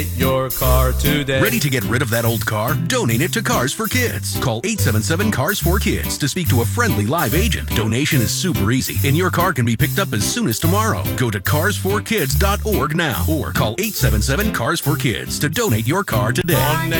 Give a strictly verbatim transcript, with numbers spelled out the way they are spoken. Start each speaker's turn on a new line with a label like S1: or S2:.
S1: your car today.
S2: Ready to get rid of that old car? Donate it to Cars for Kids. Call eight seven seven, C A R S four Kids to speak to a friendly live agent. Donation is super easy, and your car can be picked up as soon as tomorrow. Go to cars for kids dot org now or call eight seven seven, C A R S four Kids to donate your car today.
S1: On